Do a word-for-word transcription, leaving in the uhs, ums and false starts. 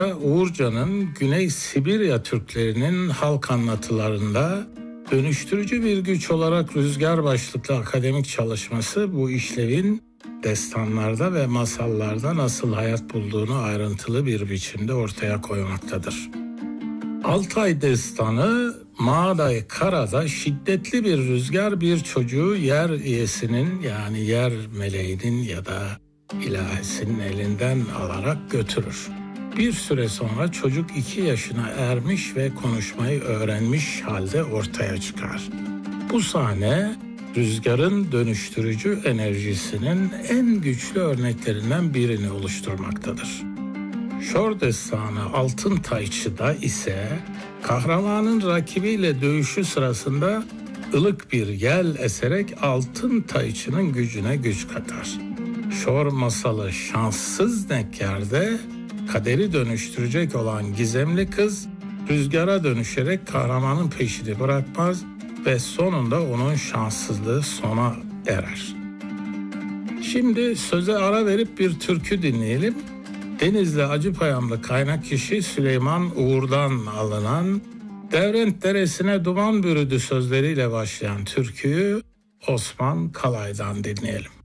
Uğurcan'ın Güney Sibirya Türklerinin halk anlatılarında dönüştürücü bir güç olarak rüzgar başlıklı akademik çalışması bu işlevin destanlarda ve masallarda nasıl hayat bulduğunu ayrıntılı bir biçimde ortaya koymaktadır. Altay destanı Mağday Kara'da şiddetli bir rüzgar bir çocuğu yer iyesinin yani yer meleğinin ya da ilahisinin elinden alarak götürür. Bir süre sonra çocuk iki yaşına ermiş ve konuşmayı öğrenmiş halde ortaya çıkar. Bu sahne rüzgarın dönüştürücü enerjisinin en güçlü örneklerinden birini oluşturmaktadır. Şor destanı Altın Tayçı'da ise kahramanın rakibiyle dövüşü sırasında ılık bir yel eserek Altın Tayçı'nın gücüne güç katar. Şor masalı şanssız Nekkâr'de kaderi dönüştürecek olan gizemli kız rüzgara dönüşerek kahramanın peşini bırakmaz ve sonunda onun şanssızlığı sona erer. Şimdi söze ara verip bir türkü dinleyelim. Denizli Acıpayamlı kaynak kişi Süleyman Uğur'dan alınan Devrent Deresi'ne duman bürüdü sözleriyle başlayan türküyü Osman Kalay'dan dinleyelim.